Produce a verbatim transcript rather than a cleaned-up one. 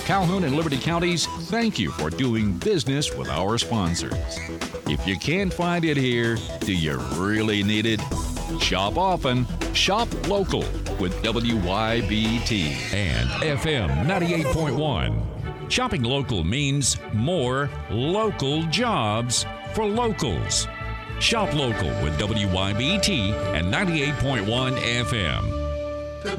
Calhoun and Liberty Counties, thank you for doing business with our sponsors. If you can't find it here, do you really need it? Shop often, shop local with W Y B T and F M ninety-eight point one. Shopping local means more local jobs for locals. Shop local with W Y B T and ninety-eight point one F M.